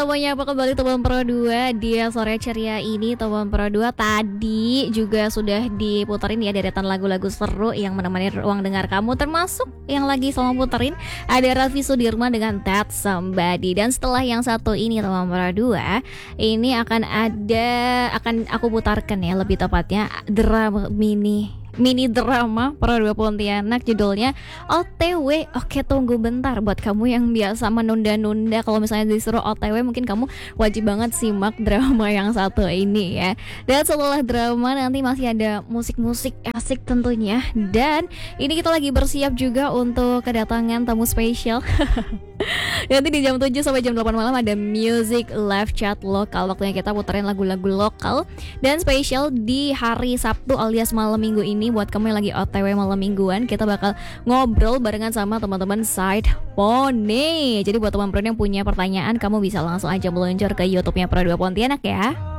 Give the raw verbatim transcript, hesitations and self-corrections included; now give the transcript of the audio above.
Semuanya apa kembali Teman Pro dua dia sore ceria ini. Teman Pro dua tadi juga sudah diputerin ya deretan lagu-lagu seru yang menemani ruang dengar kamu, termasuk yang lagi sama puterin ada Raffi Sudirman dengan That Somebody. Dan setelah yang satu ini Teman Pro dua ini akan ada akan aku putarkan ya, lebih tepatnya drama mini mini drama Pro dua Pontianak, judulnya O T W. Oke, tunggu bentar. Buat kamu yang biasa menunda-nunda, kalau misalnya disuruh O T W, mungkin kamu wajib banget simak drama yang satu ini ya. Dan setelah drama nanti masih ada musik-musik asik tentunya. Dan ini kita lagi bersiap juga untuk kedatangan tamu spesial. Nanti di jam tujuh sampai jam delapan malam ada music live chat lokal, waktunya kita puterin lagu-lagu lokal. Dan spesial di hari Sabtu alias malam minggu ini, buat kamu yang lagi O T W malam mingguan, kita bakal ngobrol barengan sama teman-teman Side Pony. Jadi buat teman-teman yang punya pertanyaan, kamu bisa langsung aja meluncur ke YouTube-nya Pro dua Pontianak ya.